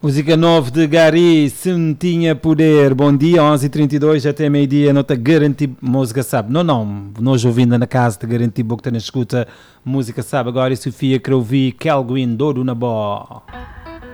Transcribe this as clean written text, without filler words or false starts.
Música 9 de Gari, Se Não Tinha Poder. Bom dia, 11h32 até meio-dia. Não te garanti música, sabe? Não. Nós ouvindo na casa, te garanti que está na escuta música, sabe? Agora, Sofia, que eu vi Kelguin, Douro na Bó.